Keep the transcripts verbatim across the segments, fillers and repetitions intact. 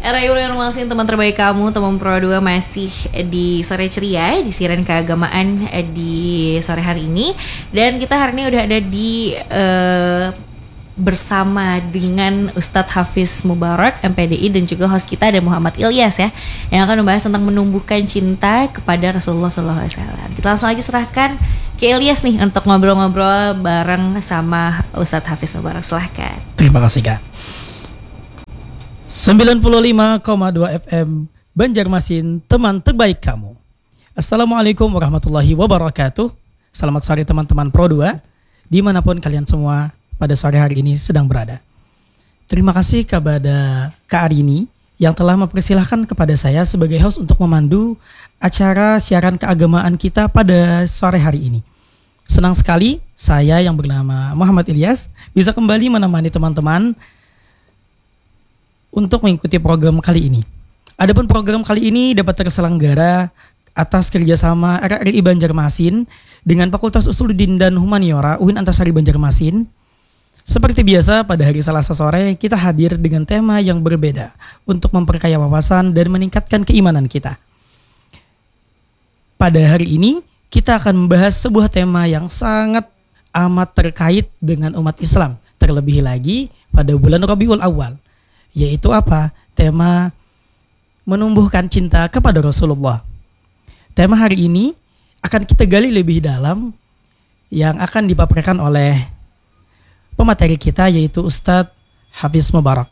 Era Informasi, teman terbaik kamu, teman Pro dua masih di sore ceria, di siaran keagamaan di sore hari ini. Dan kita hari ini udah ada di uh, bersama dengan Ustadz Hafiz Mubarak M P D I dan juga host kita ada Muhammad Ilyas ya, yang akan membahas tentang menumbuhkan cinta kepada Rasulullah shallallahu alaihi wasallam. Kita langsung aja serahkan ke Ilyas nih untuk ngobrol-ngobrol bareng sama Ustadz Hafiz Mubarak. Silahkan. Terima kasih Kak. sembilan puluh lima koma dua F M Banjarmasin, teman terbaik kamu. Assalamualaikum warahmatullahi wabarakatuh. Selamat sore teman-teman Pro dua, dimanapun kalian semua pada sore hari ini sedang berada. Terima kasih kepada Kak Arini yang telah mempersilahkan kepada saya sebagai host untuk memandu acara siaran keagamaan kita pada sore hari ini. Senang sekali saya yang bernama Muhammad Ilyas bisa kembali menemani teman-teman untuk mengikuti program kali ini. Adapun program kali ini dapat terselenggara atas kerjasama R R I Banjarmasin dengan Fakultas Usuluddin dan Humaniora U I N Antasari Banjarmasin. Seperti biasa pada hari Selasa sore kita hadir dengan tema yang berbeda untuk memperkaya wawasan dan meningkatkan keimanan kita. Pada hari ini kita akan membahas sebuah tema yang sangat amat terkait dengan umat Islam, terlebih lagi pada bulan Rabiul Awal. Yaitu apa? Tema menumbuhkan cinta kepada Rasulullah. Tema hari ini akan kita gali lebih dalam yang akan dipaparkan oleh pemateri kita yaitu Ustadz Hafiz Mubarak.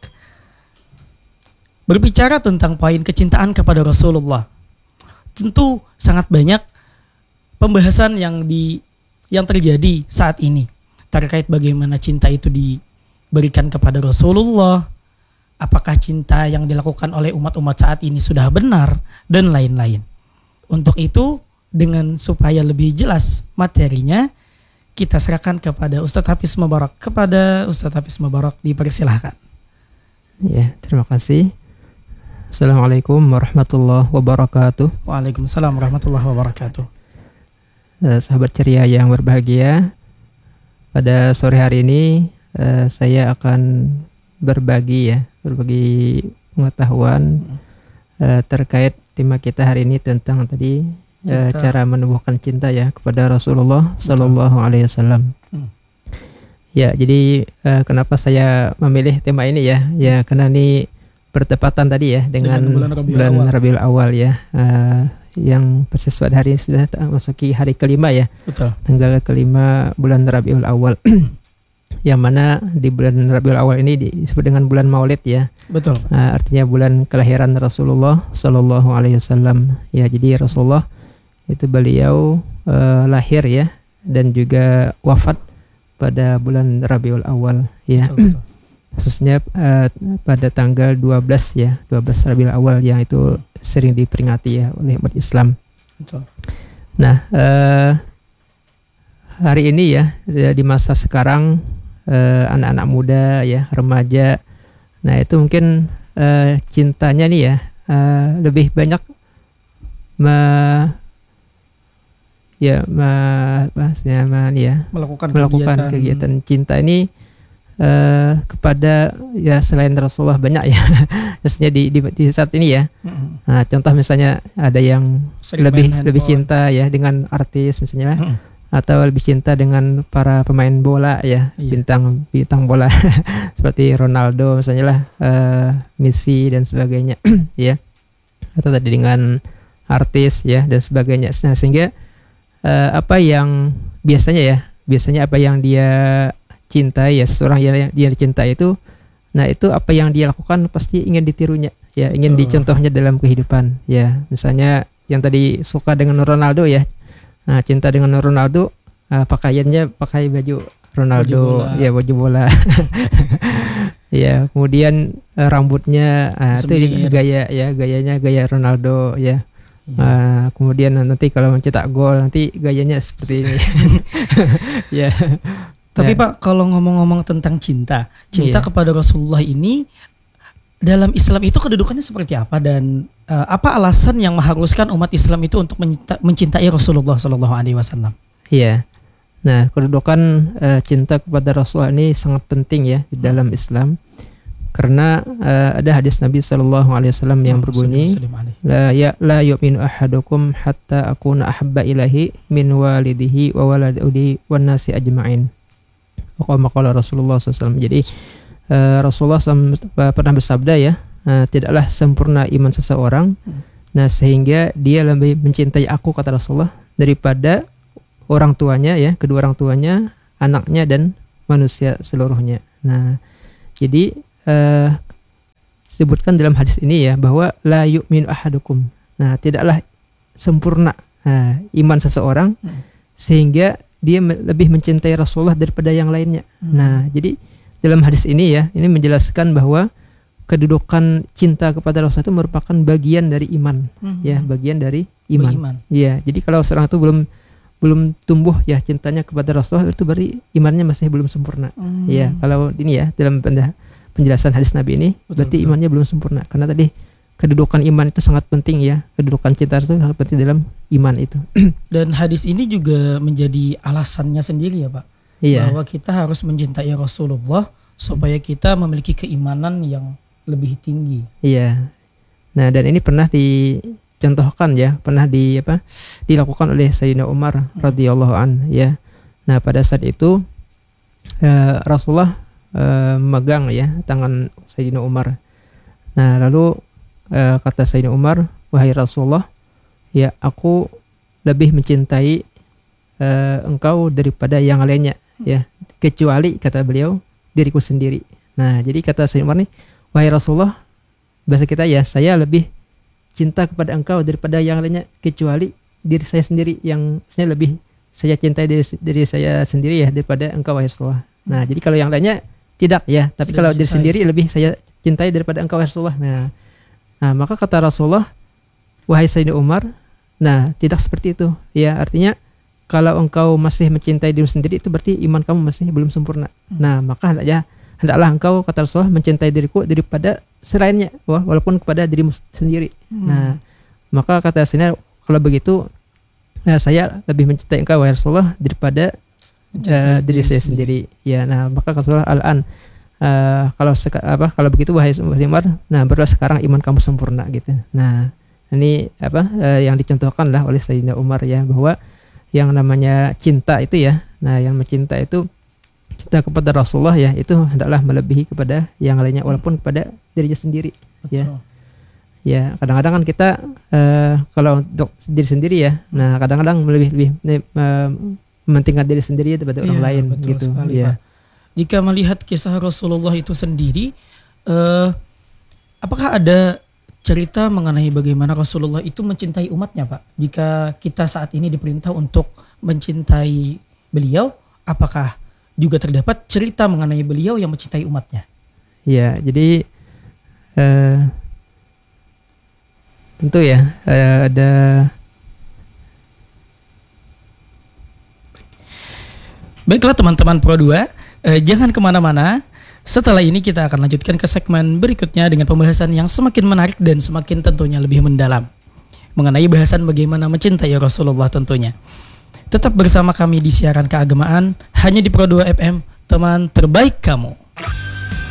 Berbicara tentang poin kecintaan kepada Rasulullah, tentu sangat banyak pembahasan yang di yang terjadi saat ini terkait bagaimana cinta itu diberikan kepada Rasulullah. Apakah cinta yang dilakukan oleh umat-umat saat ini sudah benar, dan lain-lain. Untuk itu, dengan supaya lebih jelas materinya, kita serahkan kepada Ustadz Hafiz Mubarak. Kepada Ustadz Hafiz Mubarak dipersilahkan. Ya, terima kasih. Assalamualaikum warahmatullahi wabarakatuh. Waalaikumsalam warahmatullahi wabarakatuh. Eh, sahabat ceria yang berbahagia, pada sore hari ini eh, saya akan berbagi ya, berbagi pengetahuan uh, terkait tema kita hari ini tentang tadi uh, cara menumbuhkan cinta ya kepada Rasulullah Sallallahu Alaihi Wasallam. Hmm. Ya, jadi uh, kenapa saya memilih tema ini ya? Ya karena ini bertepatan tadi ya dengan, dengan bulan Rabiul bulan Awal, Rabiul Awal ya, uh, yang persis pada hari ini sudah memasuki hari kelima ya. Betul. Tanggal kelima bulan Rabiul Awal. Yang mana di bulan Rabiul Awal ini disebut dengan bulan Maulid ya. Betul. Uh, artinya bulan kelahiran Rasulullah Sallallahu Alaihi Wasallam. Ya, jadi Rasulullah itu beliau uh, lahir ya dan juga wafat pada bulan Rabiul Awal ya. Betul, betul. Khususnya uh, pada tanggal dua belas ya, dua belas Rabiul Awal yang itu sering diperingati ya oleh umat Islam. Betul. Nah, uh, hari ini ya di masa sekarang, Uh, anak-anak muda ya, remaja, nah itu mungkin uh, cintanya nih ya uh, lebih banyak me, ya me, bahasnya me, ya melakukan, melakukan kegiatan. kegiatan cinta ini uh, kepada ya selain Rasulullah banyak ya, maksudnya di, di, di saat ini ya. Mm-hmm. Nah, contoh misalnya ada yang Sering lebih lebih cinta ya dengan artis misalnya. Mm-hmm. Atau lebih cinta dengan para pemain bola ya, iya. bintang bintang bola seperti Ronaldo misalnya lah, uh, Messi dan sebagainya ya, atau tadi dengan artis ya dan sebagainya. Nah, sehingga uh, apa yang biasanya ya biasanya apa yang dia cintai ya, seseorang yang dia cintai itu, nah itu apa yang dia lakukan pasti ingin ditirunya ya, ingin oh. dicontohnya dalam kehidupan ya. Misalnya yang tadi suka dengan Ronaldo ya. Nah, cinta dengan Ronaldo, uh, pakaiannya pakai baju Ronaldo, baju ya baju bola. Ya, kemudian uh, rambutnya uh, itu gaya ya, gayanya gaya Ronaldo ya. Uh, kemudian nanti kalau mencetak gol nanti gayanya seperti ini. Ya. Tapi ya. Pak, kalau ngomong-ngomong tentang cinta, cinta iya. kepada Rasulullah ini dalam Islam itu kedudukannya seperti apa, dan uh, apa alasan yang mengharuskan umat Islam itu untuk mencinta, mencintai Rasulullah Sallallahu Alaihi Wasallam? Iya. Nah, kedudukan uh, cinta kepada Rasulullah ini sangat penting ya di dalam Islam. Karena uh, ada hadis Nabi Shallallahu Alaihi Wasallam yang berbunyi, la ya la yu'minu ahadukum hatta akuna ahabba ilahi min walidihi wa waladihi wan nasi ajma'in. Qala Rasulullah shallallahu alaihi wasallam. Jadi uh, Rasulullah shallallahu alaihi wasallam pernah bersabda ya, uh, tidaklah sempurna iman seseorang, nah sehingga dia lebih mencintai aku, kata Rasulullah, daripada orang tuanya ya, kedua orang tuanya, anaknya dan manusia seluruhnya. Nah, jadi Uh, disebutkan dalam hadis ini ya bahwa la yu'minu ahadukum. Nah, tidaklah sempurna uh, iman seseorang hmm. sehingga dia me- lebih mencintai Rasulullah daripada yang lainnya. Hmm. Nah, jadi dalam hadis ini ya, ini menjelaskan bahwa kedudukan cinta kepada Rasulullah itu merupakan bagian dari iman, hmm. ya, bagian dari iman. Iya, jadi kalau seorang itu belum belum tumbuh ya cintanya kepada Rasulullah, itu berarti imannya masih belum sempurna. Hmm. Ya, kalau ini ya dalam pendah penjelasan hadis Nabi ini, betul, berarti betul. Imannya belum sempurna. Karena tadi kedudukan iman itu sangat penting ya. Kedudukan cinta itu sangat penting dalam iman itu. Dan hadis ini juga menjadi alasannya sendiri ya Pak. Iya. Bahwa kita harus mencintai Rasulullah supaya kita memiliki keimanan yang lebih tinggi. Iya. Nah, dan ini pernah dicontohkan ya, pernah di apa? dilakukan oleh Sayyidina Umar radhiyallahu an ya. Nah, pada saat itu uh, Rasulullah Uh, memegang ya tangan Sayyidina Umar. Nah, lalu uh, kata Sayyidina Umar, wahai Rasulullah, ya aku lebih mencintai uh, engkau daripada yang lainnya ya, kecuali, kata beliau, diriku sendiri. Nah, jadi kata Sayyidina Umar nih, wahai Rasulullah, bahasa kita ya, saya lebih cinta kepada engkau daripada yang lainnya kecuali diri saya sendiri, yang saya lebih saya cintai diri, diri saya sendiri ya daripada engkau, wahai Rasulullah. Nah, jadi kalau yang lainnya tidak ya, tapi tidak kalau diri sendiri lebih saya cintai daripada engkau Rasulullah. Nah, nah maka kata Rasulullah, wahai Sayyidina Umar, nah tidak seperti itu. Ya, artinya kalau engkau masih mencintai diri sendiri, itu berarti iman kamu masih belum sempurna. Hmm. Nah, maka hendaknya hendaklah engkau, kata Rasulullah, mencintai diriku daripada selainnya, wah, walaupun kepada dirimu sendiri. Hmm. Nah, maka kata Sayyidina, kalau begitu ya, saya lebih mencintai engkau wahai Rasulullah daripada Uh, diri saya sendiri. sendiri. Ya, nah maka Rasulullah al-an uh, kalau seka, apa kalau begitu wahai Umar, nah barulah sekarang iman kamu sempurna gitu. Nah, ini apa uh, yang dicontohkan lah oleh Sayyidina Umar ya, bahwa yang namanya cinta itu ya, nah yang mencinta itu cinta kepada Rasulullah ya, itu hendaklah melebihi kepada yang lainnya walaupun kepada dirinya sendiri. Betul. Ya. Ya, kadang-kadang kan kita uh, kalau untuk diri sendiri ya, nah kadang-kadang lebih lebih uh, mementingkan diri sendiri daripada orang ya, lain gitu. Sekali, ya. Pak. Jika melihat kisah Rasulullah itu sendiri, uh, apakah ada cerita mengenai bagaimana Rasulullah itu mencintai umatnya, Pak? Jika kita saat ini diperintah untuk mencintai beliau, apakah juga terdapat cerita mengenai beliau yang mencintai umatnya? Ya, jadi uh, tentu ya uh, ada. Baiklah teman-teman Pro dua, eh, jangan kemana-mana. Setelah ini kita akan lanjutkan ke segmen berikutnya dengan pembahasan yang semakin menarik dan semakin tentunya lebih mendalam mengenai bahasan bagaimana mencintai Rasulullah tentunya. Tetap bersama kami di siaran keagamaan hanya di Pro dua F M, teman terbaik kamu.